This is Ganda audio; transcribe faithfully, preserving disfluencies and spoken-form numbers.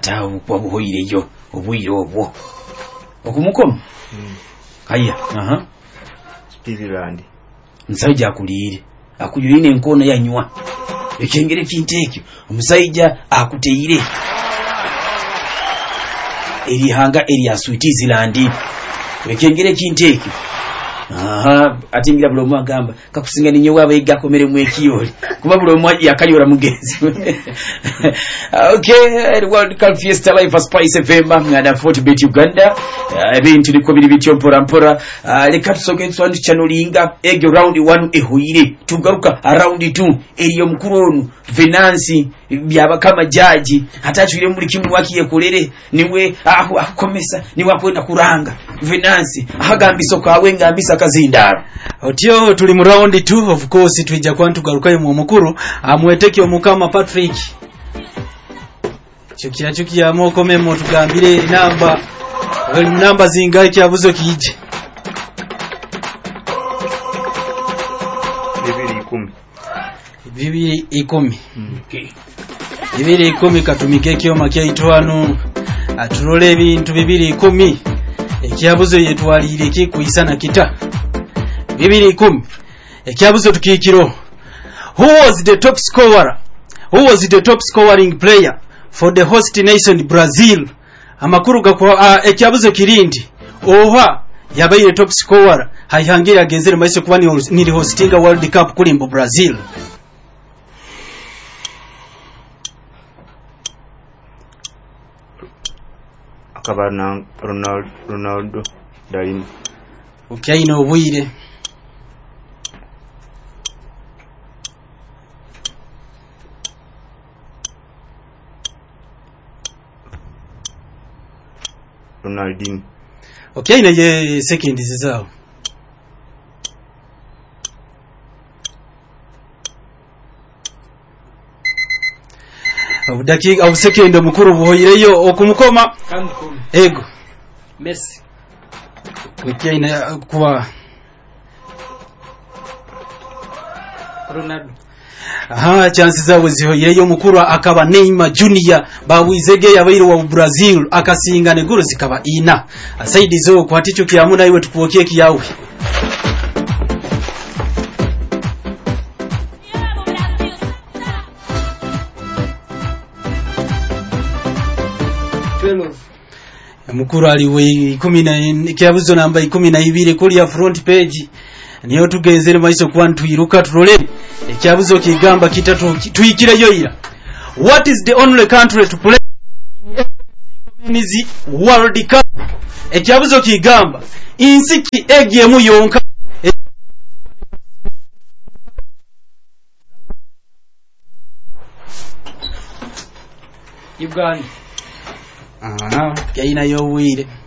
atawo kwa buhoireyo obwiro obwo okumukoma mm. Kaya aha Switzerland Musajja akulire akuyurine enkono yanywa ekengere kintekyo omusajja akuteire eri hanga eri ya Switzerland ekengere kintekyo aha atingira bulomu agamba kakusinga ninyo waba igakomere mu ekiyoli kuba bulomu yakayora mugenzi okay the World Cup Fiesta Life Spice F M ngada forty bit Uganda ebintu liko biri bityo mpora mpora leka tusoke twandi chanolinga egyo round one ehoire tugaruka round two eriyo mukuru onu Venansi byaba kama jaji hatachwire muri kimu wakiye kolere niwe aho akomesa niwe akwenda kuranga Venansi ahagambiso kawe ngambisa kazindaro otyo tuli mu round two of course twija kwantu garukaye mu mukuru amweteke omukama Patrick chukia chukia moko memo tugambire namba wali namba zingaye kyabuzo kije bibiri ikumi okay bibiri ikumi katumike kyoma kyaitwanu atulole ebintu bibiri ikumi ekyabuzo yetwalire kikuisana kita bibiri ikumi ekyabuzo tukikiro who was the top scorer who was the top scoring player for the host nation Brazil amakuru gakwa uh, ekyabuzo kirindi oha yabaye top scorer hayihangira agenzere maise kuba ni hostinga World Cup kuri mbo Brazil akabana Ronaldo Ronaldo dalimo ukyaino obwire Ronaldinho ukyaino ye second zizao dakika au second mukuru buhoireyo okumukoma ego Messi ukyaino kwa Ronaldo aha chances zawe zihoireyo mukuru akaba Neymar Junior bawizege yabairo wa Brazil akasinga neguru zikaba ina asaidi zo kwa ticho kiyamuna iwe tukuokie kiyawe mukuru aliwe kumi na kyabuzo namba kumi na ibiri kuli ya front page niyo tugenzere maiso kwantu iruka turole ekyabuzo kigamba kitatu tuyikire yoira what is the only country to play in the World Cup ekyabuzo kigamba insiki egiyemu yonka Uganda aha yaina yo wire